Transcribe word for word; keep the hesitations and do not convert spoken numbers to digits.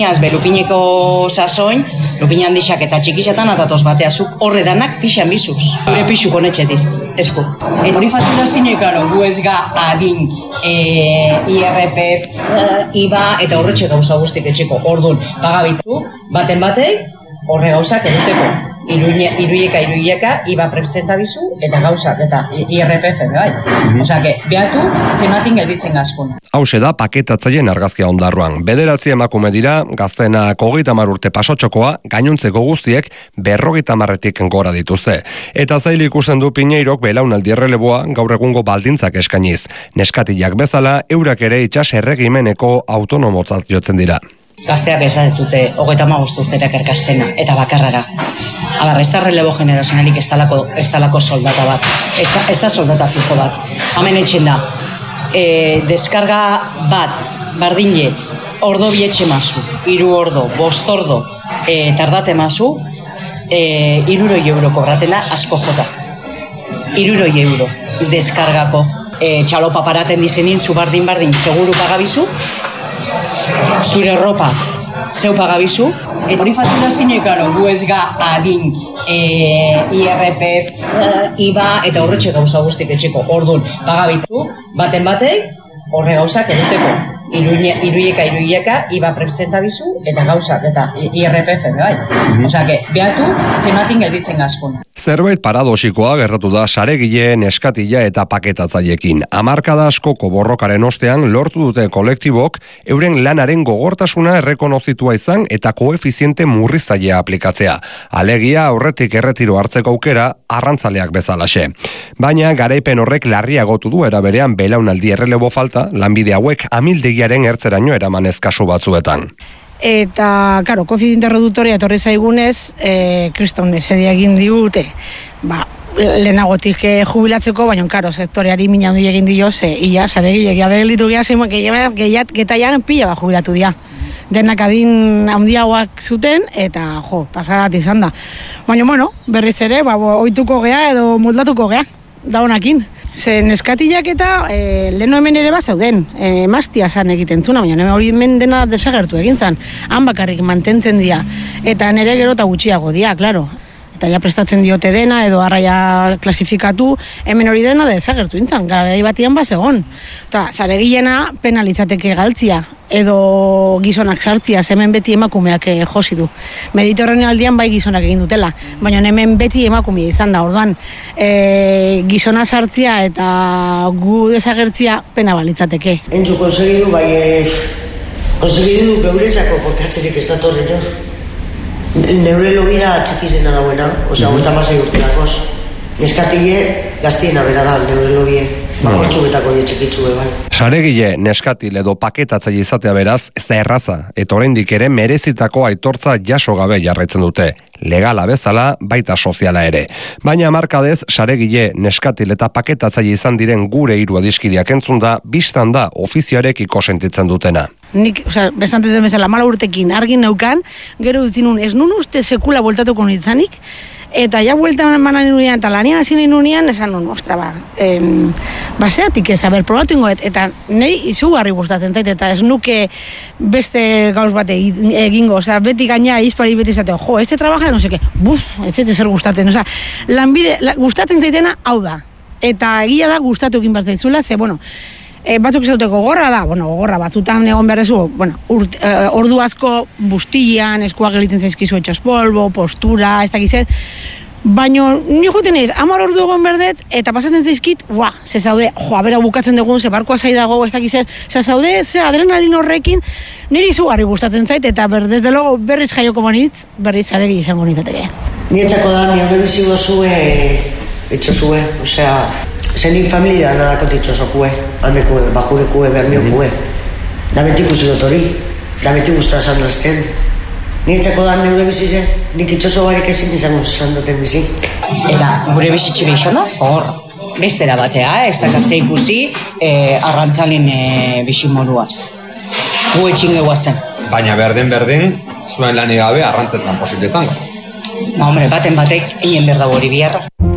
Azbe, lupineko sasoin, lupin handixak eta txikixatan atatoz bateazuk horre danak pixan bizuz. Gure pixu konetxetiz, esku. E, hori fatura zinoi, klaro, gu ez ga adin, e, I R P F, I B A eta horretxe gauza guztik etxeko. Orduan, pagabitzu, baten batei, horre gauzak eduteko. Iruieka, iruieka, I B A presenta bizu, eta gauzak, eta I R P F, bai. Osake, behatu, zematin gelditzen gazkun. Hauxe da paketatzaien argazkia ondarruan. Bederatzi emakume dira, gaztenak hogeita hamar urte pasotxokoa, gainontzeko guztiek berrogeita hamarretik gora dituzte. Eta zail ikusten du Piñeirok belaunaldi erreleboa gaur egungo baldintzak eskainiz. Neskatilak bezala, eurak ere itxas erregimeneko autonomotzat jotzen dira. Gazteak esan zute, hogeita hamabost urterak erkastena, eta bakarrara. Abar, ez da relebo generazionalik ez talako, ez talako soldata bat, ez da, ez da soldata fijo bat. Hemen etxen da, e, deskarga bat, bardine, ordo bietxe mazu, iru ordo, bost ordo, e, tardate mazu, e, iruroi euro kobratela asko jota. Iruroi euro, deskargako. E, txalopa paraten dizenin, zu bardin-bardin, seguru pagabizu, zure ropa, zeu pagabizu, eta hori fatura zinoi, klaro, gu ez ga adin, e, I R P F, I B A eta horretxe gauza guztik etxeko. Orduan, pagabitzu, baten batei, horre gauzak eduteko. Iruieka, iruieka, I B A presenta bizu, eta gauzak, eta I R P F, bai. Osake, behatu, zematin gelditzen gazkun. Zerbait paradoxikoa gertatu da saregile, neskatila eta paketatzaiekin. Hamarkada askoko borrokaren ostean lortu dute kolektibok euren lanaren gogortasuna errekonozitua izan eta koefiziente murriztailea aplikatzea. Alegia aurretik erretiro hartzeko aukera arrantzaleak bezalaxe. Baina garaipen horrek larriagotu du era berean belaunaldi errelebo falta, lanbide hauek amildegiaren ertzeraino eramanez kasu batzuetan. Eta, karo, koefiziente reduktorea etorri zaigunez, e, kriston esedia egin digute, ba, lehenagotik eh, jubilatzeko, baina, karo, sektoreari mina handi egin dio, ze, ia, saregile, gabe gelitu geha, zeimoen, gehiat, getaian pila ba jubilatu dira. Denak adin handiagoak zuten, eta, jo, pasadat izan da. Baina, bueno, berriz ere, ba, ohituko geha edo moldatuko geha, da honakin. Ze neskatilak eta e, leheno hemen ere bat zauden, e, mastia zan egiten zuna, baina hori hemen dena desagertu egin zan, han bakarrik mantentzen dira, eta nere gero eta gutxiago dira, klaro. Eta ja prestatzen diote dena, edo arraia klasifikatu, hemen hori dena desagertu intzan, garai batian bat zegon. Eta, zaregilena penalitzateke galtzia, edo gizonak sartzia, hemen beti emakumeak eh, josi du. Mediterranealdian bai gizonak egin dutela, baina hemen beti emakumea izan da, orduan e, gizona sartzia eta gu desagertzia pena balitzateke. Entzu konsegidu, bai, eh, konsegidu geuretzako, porque atzerik ez da torri, no? Neure lobida txikizena dauena, osea, mm-hmm. Eta masai urtelakoz. Neskatile gaztiena bera da, neure lobie. Bakortxu betako die txikitzu bai. Saregile, neskatil edo paketatzaile izatea beraz, ez da erraza, eta oraindik ere merezitako aitortza jaso gabe jarraitzen dute. Legala bezala, baita soziala ere. Baina markadez, saregile, neskatil eta paketatzaile izan diren gure hiru adiskideak entzun da, biztan da ofizioarekiko sentitzen dutena. Nik, oza, besantetzen bezala, mala urtekin argin neukan, gero uzinun, ez nun uste sekula voltatuko nintzanik, eta ja buelta manan inunean, eta lanian hasi inunean, esan nun, ostra, ba, em, baseatik ez, aber, probatu ingoet, eta nahi izugarri gustatzen zait, eta ez nuke beste gauz bat egingo, oza, beti gaina izpari beti zaten, jo, este trabaja, no seke, buf, ez ez zer gustatzen, oza, lanbide, la, gustatzen zaitena, hau da, eta egia da gustatu egin bat zaizula, ze, bueno, E, batzuk esauteko gogorra da, bueno, gogorra batzutan egon behar dezu, bueno, urt, e, ordu asko bustian, eskuak gelditzen zaizkizu etxaspolbo, postura, ez dakiz zer, baina ni joten ez, hamar ordu egon berdet, eta pasatzen zaizkit, ua, ze zaude, jo, abera bukatzen dugun, ze barkoa zaidago, ez dakiz zer, ze zaude, ze adrenalin horrekin, niri izugarri gustatzen zait, eta ber, desde logo berriz jaioko banitz, berriz zaregi izango nintzateke. Nietzako da, nire bizigo zue, etxo zue, osea, zenik familia nadako ditxosokue, almekue, bajurekue, bermiokue. Da beti ikusi dut hori, da beti guztua zan lazten. Nietzako da neure bizize, nik itxoso barik ezin izango zan duten bizi. Eta gure bizitxe behizan da, hor, bestera batea, ez da garze ikusi eh, arrantzalin eh, bizimoduaz. Gu etxin gehuazen. Baina berden-berden, zuen lani gabe arrantzetan posible izango. Ba, hombre, baten batek, hien berda hori biharra.